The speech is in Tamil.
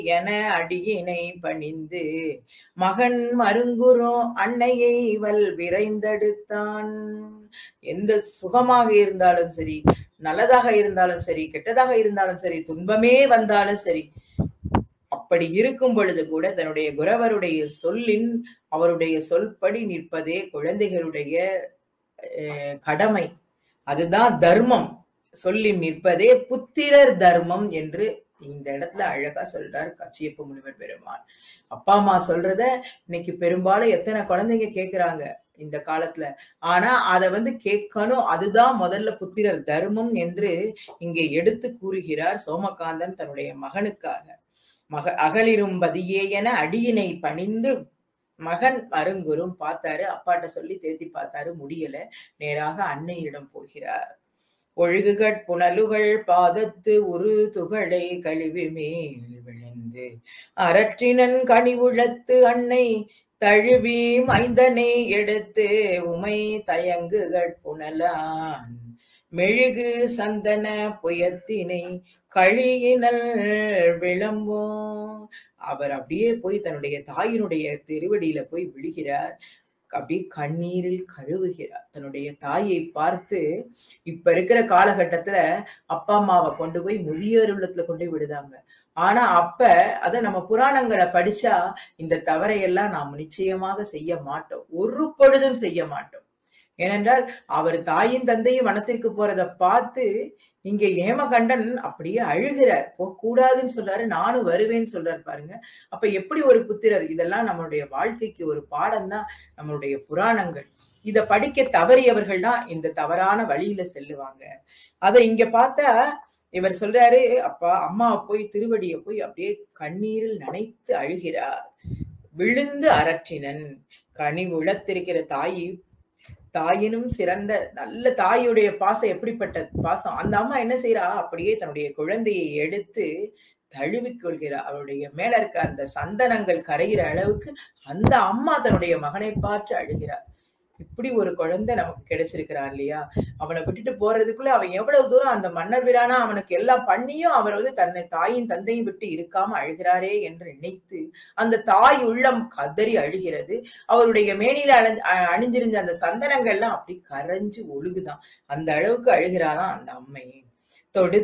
என அடியினை பணிந்து மகன் மருங்குறும் அன்னையை இவள் விரைந்தெடுத்தான். எந்த சுகமாக இருந்தாலும் சரி, நல்லதாக இருந்தாலும் சரி, கெட்டதாக இருந்தாலும் சரி, துன்பமே வந்தாலும் சரி, அப்படி இருக்கும் பொழுது கூட தன்னுடைய குரவருடைய அவருடைய சொல்படி நிற்பதே குழந்தைகளுடைய கடமை. அதுதான் தர்மம். சொல்லி நிற்பதே புத்திரர் தர்மம் என்று இந்த இடத்துல அழகா சொல்றார் கச்சியப்ப முனிவர் பெருமான். அப்பா அம்மா சொல்றத இன்னைக்கு பெரும்பாலும் எத்தனை குழந்தைங்க கேக்குறாங்க இந்த காலத்துல. ஆனா அத கேட்கணும். அதுதான் முதல்ல புத்திரர் தர்மம் என்று இங்கே எடுத்து கூறுகிறார் சோமகாந்தன் தன்னுடைய மகனுக்காக. அகலிரும்பதியே என அடியினை பணிந்து மகன் அருங்குறும் பார்த்தாரு. அப்பாட்ட சொல்லி தேத்தி பார்த்தாரு, முடியல. நேராக அன்னையிடம் போகிறார். ஒழுகுகட் புனலுகள் பாதத்து உரு துகளை கழிவு மேல் விழுந்து அரற்றினன் கனிவுளத்து அன்னை தழுவி மைந்தனை எடுத்து உமை தயங்குகட் புனலான் மெழுகு சந்தன புயத்தினை கழியினல் விளம்போ. அவர் அப்படியே போய் தன்னுடைய தாயினுடைய திருவடியில போய் விழுகிறார். அப்படியே கண்ணீரில் கழுவுகிறார். தன்னுடைய தாயை பார்த்து, இப்ப இருக்கிற காலகட்டத்துல அப்பா அம்மாவை கொண்டு போய் முதியோர் இல்லத்துல கொண்டு போய் விடுதாங்க. ஆனா அத நம்ம புராணங்களை படிச்சா இந்த தவறையெல்லாம் நாம் நிச்சயமாக செய்ய மாட்டோம். ஒரு பொழுதும் செய்ய மாட்டோம். ஏனென்றால் அவர் தாயும் தந்தையும் வனத்திற்கு போறத பார்த்து இங்க ஏமகண்டன் அப்படியே அழுகிறார். போகக்கூடாதுன்னு சொல்றாரு, நானும் வருவேன்னு சொல்றாரு பாருங்க. அப்ப எப்படி ஒரு புத்திரர்? இதெல்லாம் நம்மளுடைய வாழ்க்கைக்கு ஒரு பாடம் தான் நம்மளுடைய புராணங்கள். இத படிக்க தவறியவர்கள் தான் இந்த தவறான வழியில செல்லுவாங்க. அத இங்க பார்த்தா இவர் சொல்றாரு, அப்பா அம்மாவை போய் திருவடியை போய் அப்படியே கண்ணீரில் நனைத்து அழுகிறார். விழுந்து அரற்றினன். கனிவுளத்திருக்கிற தாயினும் சிறந்த நல்ல தாயுடைய பாசம் எப்படிப்பட்ட பாசம். அந்த அம்மா என்ன செய்யறா, அப்படியே தன்னுடைய குழந்தையை எடுத்து தழுவிக் கொள்கிறார். அவருடைய மேல இருக்க அந்த சந்தனங்கள் கரைகிற அளவுக்கு அந்த அம்மா தன்னுடைய மகனை பார்த்து அழுகிறார். இப்படி ஒரு குழந்தை நமக்கு கிடைச்சிருக்கிறான் இல்லையா? அவனை விட்டுட்டு போறதுக்குள்ள அவன் எவ்வளவு தூரம் அந்த மன்னர் வீரானா அவனுக்கு எல்லாம் பண்ணியும் அவர் தன்னை தாயின் தந்தையும் விட்டு இருக்காம அழுகிறாரே என்று நினைத்து அந்த தாய் உள்ளம் கதறி அழுகிறது. அவருடைய மேனில அணிஞ்சிருந்த அந்த சந்தனங்கள்லாம் அப்படி கரைஞ்சு ஒழுகுதான். அந்த அளவுக்கு அழுகிறாராம் அந்த அம்மை. தொடு